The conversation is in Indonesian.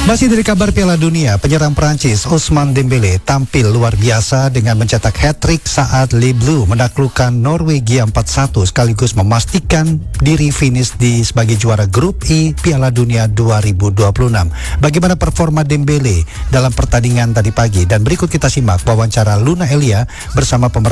Masih dari kabar Piala Dunia, penyerang Prancis Ousmane Dembele tampil luar biasa dengan mencetak hat-trick saat Les Bleus menaklukkan Norwegia 4-1 sekaligus memastikan diri finish sebagai juara grup I Piala Dunia 2026. Bagaimana performa Dembele dalam pertandingan tadi pagi? Dan berikut kita simak wawancara Luna Elia bersama pemerhati